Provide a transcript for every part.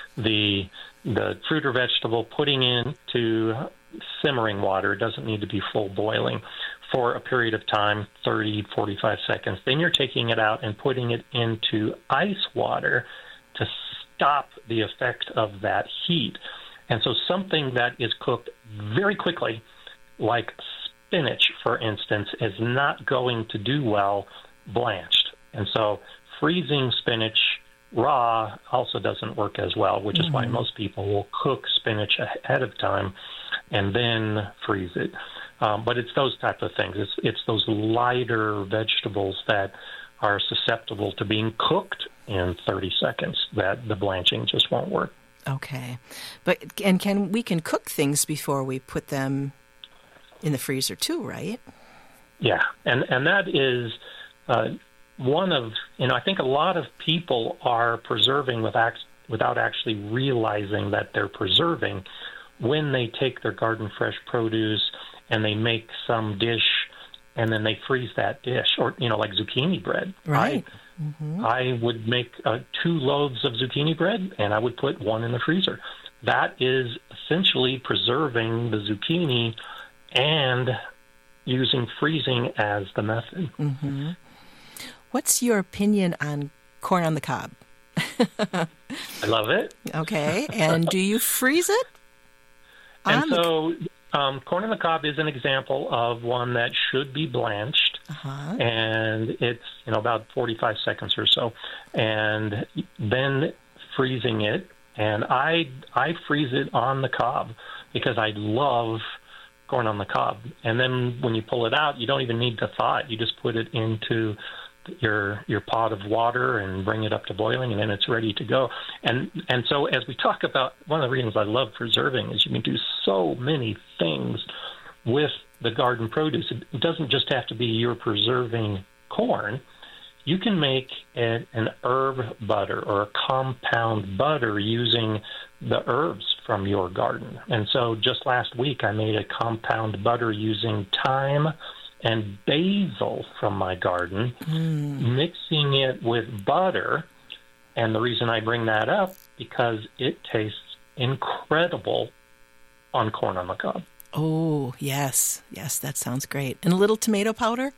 the fruit or vegetable, putting into simmering water. It doesn't need to be full boiling for a period of time, 30, 45 seconds. Then you're taking it out and putting it into ice water to stop the effect of that heat. And so something that is cooked very quickly, like spinach, for instance, is not going to do well blanched. And so freezing spinach raw also doesn't work as well, which is why most people will cook spinach ahead of time and then freeze it. But it's those type of things. It's those lighter vegetables that are susceptible to being cooked in 30 seconds that the blanching just won't work. Okay. We can cook things before we put them in the freezer too, right? Yeah. And that is one of, I think a lot of people are preserving without actually realizing that they're preserving when they take their garden fresh produce and they make some dish and then they freeze that dish, or, like zucchini bread. Right. I would make 2 loaves of zucchini bread, and I would put 1 in the freezer. That is essentially preserving the zucchini and using freezing as the method. Mm-hmm. What's your opinion on corn on the cob? I love it. Okay. And do you freeze it? Corn on the cob is an example of one that should be blanched, and it's about 45 seconds or so, and then freezing it. And I freeze it on the cob because I love corn on the cob. And then when you pull it out, you don't even need to thaw it. You just put it into your pot of water and bring it up to boiling, and then it's ready to go. And so as we talk about, one of the reasons I love preserving is you can do so many things with the garden produce. It doesn't just have to be you're preserving corn. You can make an herb butter or a compound butter using the herbs from your garden. And so just last week I made a compound butter using thyme and basil from my garden, mixing it with butter. And the reason I bring that up, because it tastes incredible on corn on the cob. Oh, yes. Yes, that sounds great. And a little tomato powder?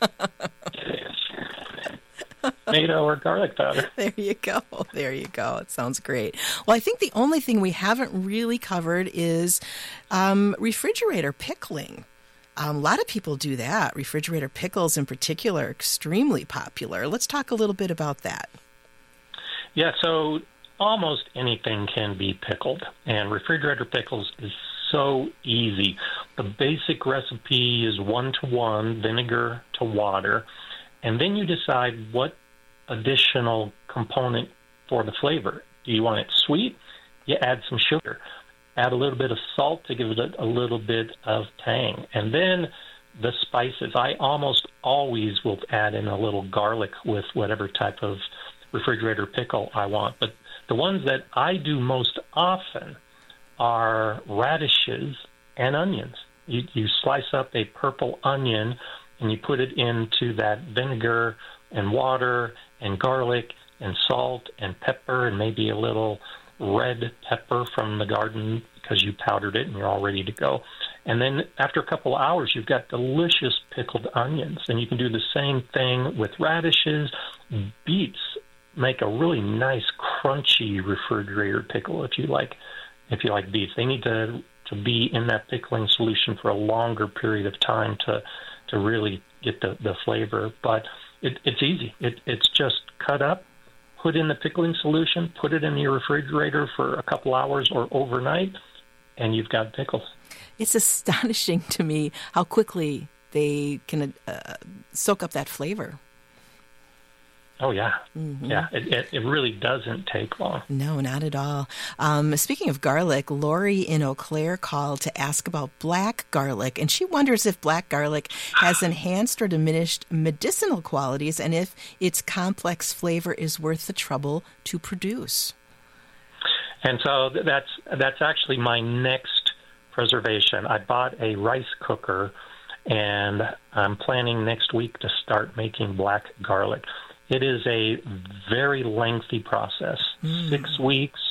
Tomato or garlic powder. There you go. There you go. It sounds great. Well, I think the only thing we haven't really covered is refrigerator pickling. A lot of people do that. Refrigerator pickles in particular are extremely popular. Let's talk a little bit about that. Yeah, so almost anything can be pickled, and refrigerator pickles is so easy. The basic recipe is 1-to-1 vinegar to water, and then you decide what additional component for the flavor. Do you want it sweet? You add some sugar. Add a little bit of salt to give it a little bit of tang. And then the spices. I almost always will add in a little garlic with whatever type of refrigerator pickle I want. But the ones that I do most often are radishes and onions. You slice up a purple onion and you put it into that vinegar and water and garlic and salt and pepper and maybe a little red pepper from the garden because you powdered it and you're all ready to go. And then after a couple of hours, you've got delicious pickled onions. And you can do the same thing with radishes. Beets make a really nice crunchy refrigerator pickle if you like beets. They need to be in that pickling solution for a longer period of time to really get the flavor. But it's easy. It's just cut up, put in the pickling solution, put it in your refrigerator for a couple hours or overnight, and you've got pickles. It's astonishing to me how quickly they can soak up that flavor. Oh, yeah. Mm-hmm. Yeah, it really doesn't take long. No, not at all. Speaking of garlic, Lori in Eau Claire called to ask about black garlic, and she wonders if black garlic has enhanced or diminished medicinal qualities and if its complex flavor is worth the trouble to produce. And so that's actually my next preservation. I bought a rice cooker, and I'm planning next week to start making black garlic. It is a very lengthy process, 6 weeks